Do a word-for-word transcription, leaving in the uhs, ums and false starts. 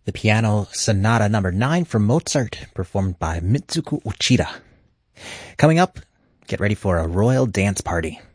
The Piano Sonata number nine from Mozart, performed by Mitsuko Uchida. Coming up, get ready for a royal dance party.